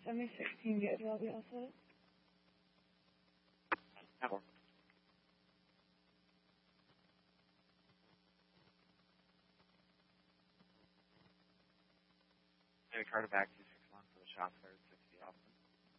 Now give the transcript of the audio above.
send me 16 gigs. I'll be all set. Maybe Carter back 261 for the shots fired 60 off.